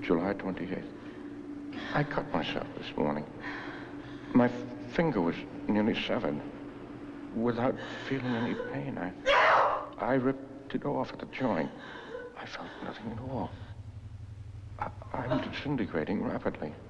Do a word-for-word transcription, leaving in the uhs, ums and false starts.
July twenty-eighth. I cut myself this morning. My finger was nearly severed. Without feeling any pain, I, I ripped it off at the joint. I felt nothing at all. I, I'm disintegrating rapidly.